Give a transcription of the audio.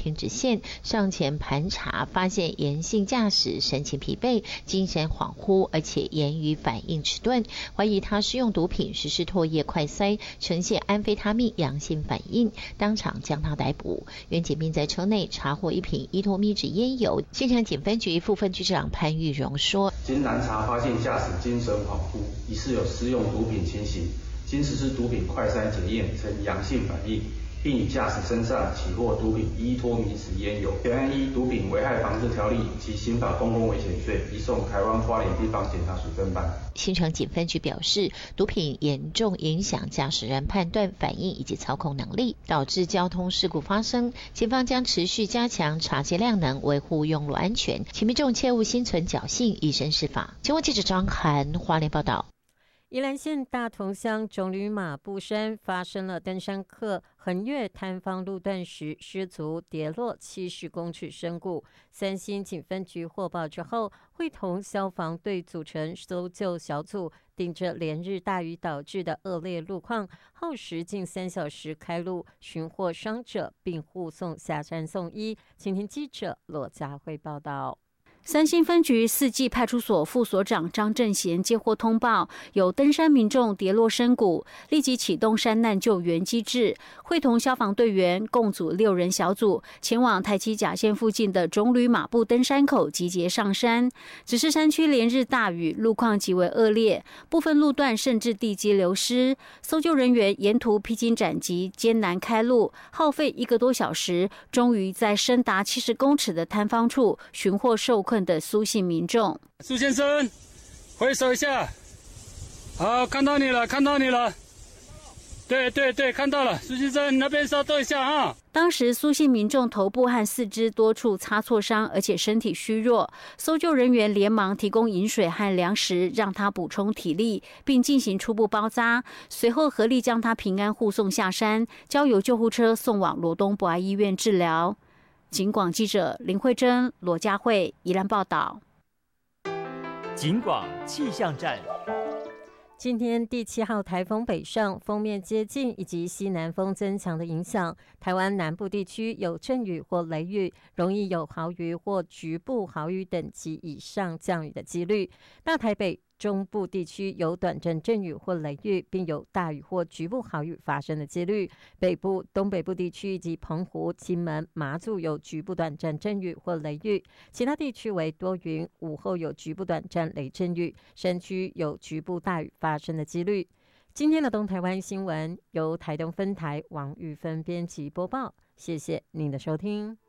停止线上前盘查，发现严姓驾驶神情疲惫、精神恍惚，而且言语反应迟钝，怀疑他施用毒品实施唾液快筛，呈现安非他命阳性反应，当场将他逮捕。原警并在车内查获一瓶依托咪酯烟油。新城警分局副分局长潘玉荣说： 经拦查发现驾驶精神恍惚，疑似有施用毒品情形，经实施毒品快筛检验呈阳性反应，并与驾驶身上起获毒品依托咪酯烟油，全案依毒品危害防治条例及刑法公共危险罪移送台湾花莲地方检察署侦办。 新城警分局表示，毒品严重影响驾驶人判断、反应以及操控能力，导致交通事故发生。警方将持续加强查缉量能，维护用路安全，请民众切勿心存侥幸，以身试法。新闻记者张涵花莲报道。 宜兰县大同乡种吕马步山发生了登山客横越坍方路段时失足跌落70公尺深谷。三星警分局获报之后，会同消防队组成搜救小组，顶着连日大雨导致的恶劣路况，耗时近3小时开路，寻获伤者，并护送下山送医。请听记者罗佳慧报道。 三星分局四季派出所副所长张正贤接获通报，有登山民众跌落深谷，立即启动山难救援机制，会同消防队员共组6人小组，前往台七甲线附近的种吕马步登山口集结上山。只是山区连日大雨，路况极为恶劣，部分路段甚至地基流失，搜救人员沿途披荆斩棘，艰难开路，耗费1个多小时，终于在深达70公尺的坍方处寻获受困的苏姓民众。 苏先生，挥手一下。好，看到你了，看到你了。对，看到了。苏先生，那边稍等一下哈。 当时苏姓民众头部和四肢多处擦挫伤，而且身体虚弱，搜救人员连忙提供饮水和粮食，让他补充体力，并进行初步包扎，随后合力将他平安护送下山，交由救护车送往罗东博爱医院治疗。警广记者林慧珍、罗佳慧宜兰报道。 警广气象站。 今天第7号台风北上，锋面接近以及西南风增强的影响，台湾南部地区有阵雨或雷雨，容易有豪雨或局部豪雨等级以上降雨的几率。大台北中部地区有短暂阵雨或雷雨，并有大雨或局部豪雨发生的几率。北部、东北部地区以及澎湖、金门、马祖有局部短暂阵雨或雷雨，其他地区为多云，午后有局部短暂雷阵雨，山区有局部大雨发生的几率。今天的东台湾新闻由台东分台王玉芬编辑播报，谢谢您的收听。